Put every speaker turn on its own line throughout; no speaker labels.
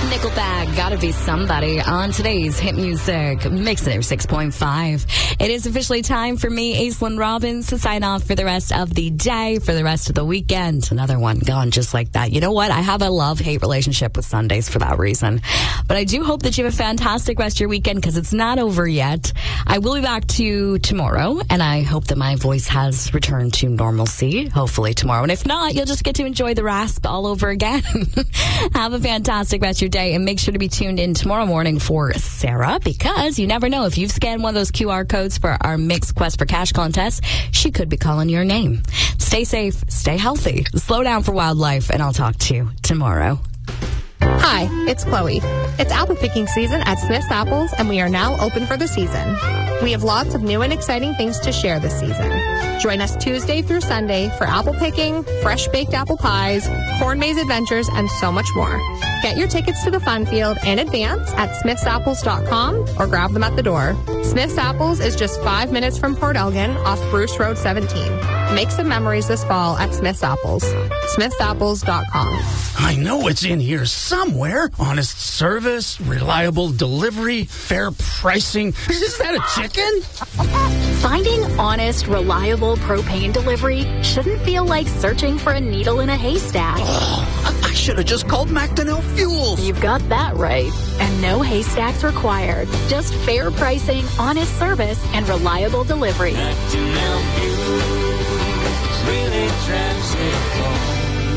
Nickelback, Gotta Be Somebody on today's Hit Music Mixer 6.5. It is officially time for me, Aislinn Robbins, to sign off for the rest of the day, for the rest of the weekend. Another one gone just like that. You know what? I have a love-hate relationship with Sundays for that reason. But I do hope that you have a fantastic rest of your weekend because it's not over yet. I will be back to you tomorrow, and I hope that my voice has returned to normalcy, hopefully tomorrow. And if not, you'll just get to enjoy the rasp all over again. Have a fantastic rest of your day, and make sure to be tuned in tomorrow morning for Sarah, because you never know, if you've scanned one of those QR codes for our Mix Quest for Cash contest, she could be calling your name. Stay safe, stay healthy, slow down for wildlife, and I'll talk to you tomorrow.
Hi, it's Chloe. It's apple picking season at Smith's Apples, and we are now open for the season. We have lots of new and exciting things to share this season. Join us Tuesday through Sunday for apple picking, fresh baked apple pies, corn maze adventures, and so much more. Get your tickets to the fun field in advance at smithsapples.com or grab them at the door. Smith's Apples is just 5 minutes from Port Elgin off Bruce Road 17. Make some memories this fall at Smith's Apples. smithsapples.com.
I know it's in here somewhere. Honest service, reliable delivery, fair pricing. Is that a chicken?
Finding honest, reliable propane delivery shouldn't feel like searching for a needle in a haystack.
Oh, I should have just called Macdonell Fuels.
You've got that right. And no haystacks required. Just fair pricing, honest service, and reliable delivery.
Macdonell Fuels really drives it home.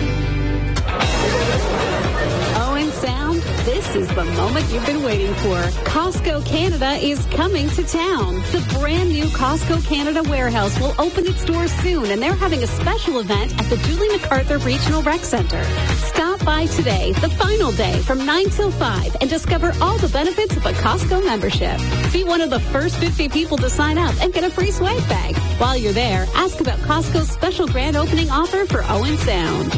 Owen Sound, this is the moment you've been waiting for. Costco Canada is coming to town. The brand new Costco Canada warehouse will open its doors soon, and they're having a special event at the Julie MacArthur Regional Rec Center. Stop by today, the final day, from 9 till 5, and discover all the benefits of a Costco membership. Be one of the first 50 people to sign up and get a free swag bag. While you're there, ask about Costco's special grand opening offer for Owen Sound.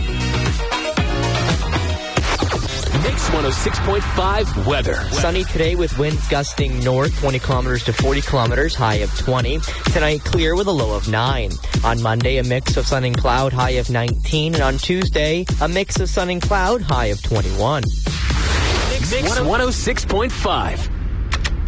Mix 106.5 weather.
Sunny today with winds gusting north 20 kilometers to 40 kilometers, high of 20. Tonight clear with a low of 9. On Monday, a mix of sun and cloud, high of 19. And on Tuesday, a mix of sun and cloud, high of 21.
Mix 106.5.